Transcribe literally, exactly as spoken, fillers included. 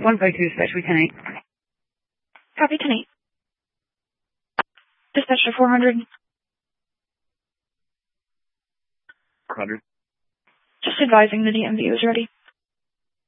one five two, dispatch ten eight. Copy, ten eight. Dispatch to four hundred. four hundred. Just advising the D M V is ready.